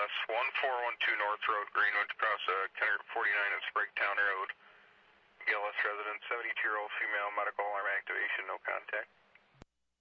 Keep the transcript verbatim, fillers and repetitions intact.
S one four one two North Road, Greenwood, across uh, Kenner forty-nine at Sprigtown Road. A L S resident, seventy-two-year-old female, medical alarm activation, no contact.